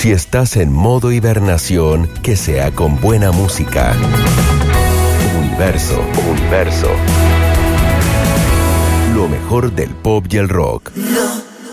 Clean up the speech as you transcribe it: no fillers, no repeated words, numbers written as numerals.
Si estás en modo hibernación, que sea con buena música. Universo. Lo mejor del pop y el rock.